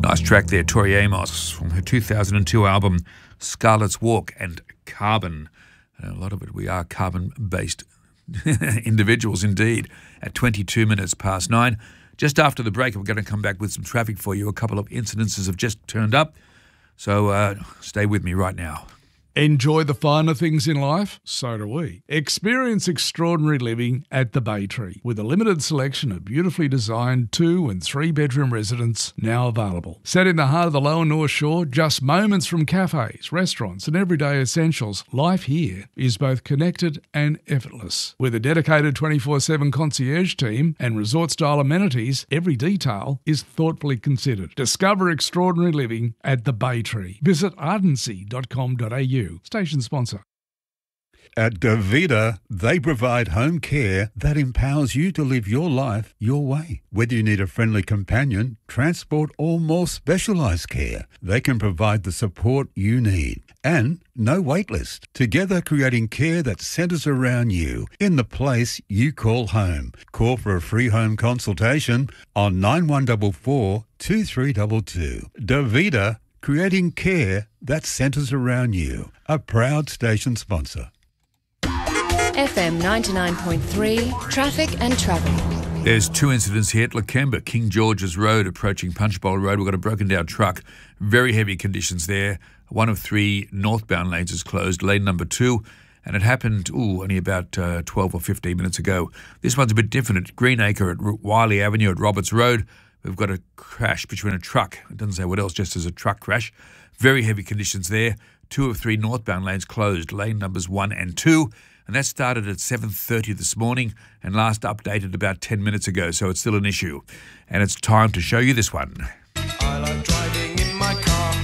Nice track there, Tori Amos, from her 2002 album Scarlet's Walk and Carbon. A lot of it, we are carbon-based individuals indeed. At 22 minutes past 9. Just after the break, we're going to come back with some traffic for you. A couple of incidences have just turned up. So stay with me right now. Enjoy the finer things in life? So do we. Experience extraordinary living at the Bay Tree with a limited selection of beautifully designed 2- and 3-bedroom residences now available. Set in the heart of the Lower North Shore, just moments from cafes, restaurants and everyday essentials, life here is both connected and effortless. With a dedicated 24/7 concierge team and resort-style amenities, every detail is thoughtfully considered. Discover extraordinary living at the Bay Tree. Visit ardency.com.au. Station sponsor. At Davida, they provide home care that empowers you to live your life your way. Whether you need a friendly companion, transport or more specialised care, they can provide the support you need. And no wait list. Together creating care that centres around you in the place you call home. Call for a free home consultation on 9144 2322. Davida, creating care that centres around you. A proud station sponsor. FM 99.3, traffic and travel. There's 2 incidents here at Lakemba, King George's Road, approaching Punchbowl Road. We've got a broken down truck. Very heavy conditions there. 1 of 3 northbound lanes is closed, lane number 2. And it happened, only about 12 or 15 minutes ago. This one's a bit different. At Greenacre at Wiley Avenue at Roberts Road. We've got a crash between a truck. It doesn't say what else, just as a truck crash. Very heavy conditions there. 2 of 3 northbound lanes closed, lane numbers 1 and 2. And that started at 7:30 this morning and last updated about 10 minutes ago, so it's still an issue. And it's time to show you this one. I like driving in my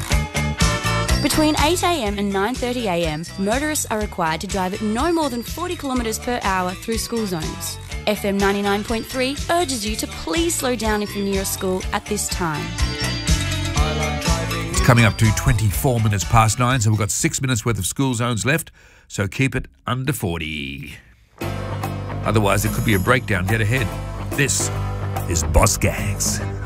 car. Between 8 a.m. and 9:30 a.m, motorists are required to drive at no more than 40 kilometres per hour through school zones. FM 99.3 urges you to please slow down if you're near a school at this time. It's coming up to 24 minutes past 9, so we've got 6 minutes worth of school zones left, so keep it under 40. Otherwise, there could be a breakdown dead ahead. This is Boss Gangs.